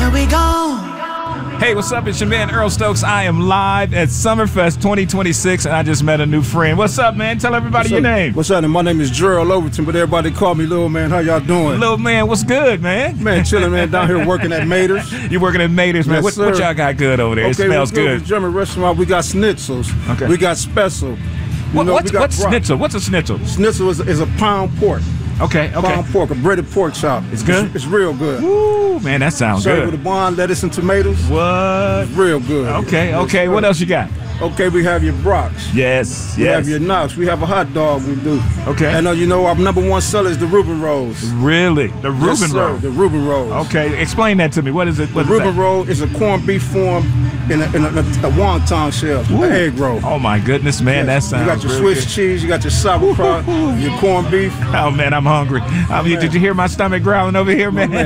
where we go. Hey, what's up? It's your man Earl Stokes. I am live at Summerfest 2026, and I just met a new friend. What's up, man? Tell everybody your name. What's up? My name is Gerald Overton, but everybody call me Little Man. How y'all doing? Little man, what's good, man? Man, chilling, man. Down here working at Mater's. You working at Mater's, man? Yes, What y'all got good over there? It smells good. German restaurant. We got schnitzels. Okay. We got special. What's schnitzel? What's a schnitzel? Schnitzel is a pound pork. Okay. Pound pork, a breaded pork chop. It's good? It's real good. Woo, man, that sounds Served good. with a bun, lettuce, and tomatoes. What? Real good. Okay. Yes, What else you got? Okay, we have your brocks. Yes. We have your knocks. We have a hot dog we do. Okay. And our number one seller is the Reuben rolls. Really? The Reuben Yes, sir, roll? the Reuben rolls. Okay, explain that to me. What is it? The Reuben roll is a corned beef form in a wonton shell, an egg roll. Oh my goodness, man, that sounds You got your really Swiss good. cheese, you got your sauerkraut, your corned beef. Oh man, I'm hungry. Did you hear my stomach growling over here, man?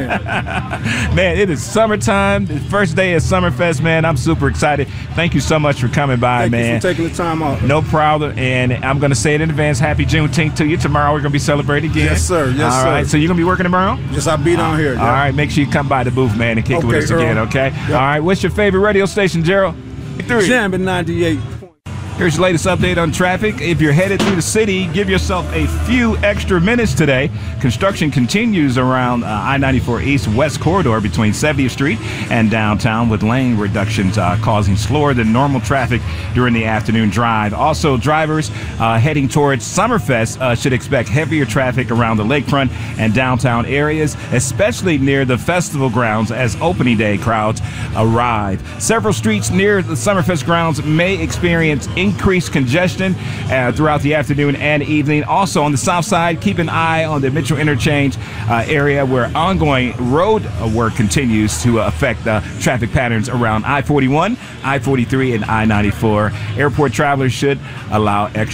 Man, it is summertime. The first day of Summerfest, man. I'm super excited. Thank you so much for coming by, Thank man. you for taking the time out. No problem. And I'm going to say it in advance. Happy Juneteenth to you. Tomorrow we're going to be celebrating again. Yes, sir. Yes, All sir. right. So you're going to be working tomorrow? Yes, I'll be down here. All right. Make sure you come by the booth, man, and kick it with us again, okay? Yep. All right. What's your favorite radio station, Gerald? 3. Jamming 98. Here's your latest update on traffic. If you're headed through the city, give yourself a few extra minutes today. Construction continues around I-94 East-West corridor between 70th Street and downtown, with lane reductions causing slower than normal traffic during the afternoon drive. Also, drivers heading towards Summerfest should expect heavier traffic around the lakefront and downtown areas, especially near the festival grounds as opening day crowds arrive. Several streets near the Summerfest grounds may experience increased congestion throughout the afternoon and evening. Also on the south side, keep an eye on the Mitchell Interchange area, where ongoing road work continues to affect traffic patterns around I-41, I-43, and I-94. Airport travelers should allow extra